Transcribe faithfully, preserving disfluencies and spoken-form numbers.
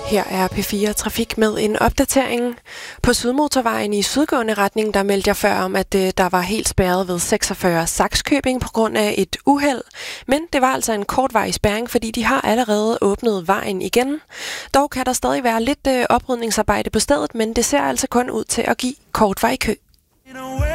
Her er P fire Trafik med en opdatering. På Sydmotorvejen i sydgående retning, der meldte jeg før om, at øh, der var helt spærret ved seksogfyrre Sakskøbing på grund af et uheld. Men det var altså en kortvarig spærring, fordi de har allerede åbnet vejen igen. Dog kan der stadig være lidt øh, oprydningsarbejde på stedet, men det ser altså kun ud til at give kortvarig kø.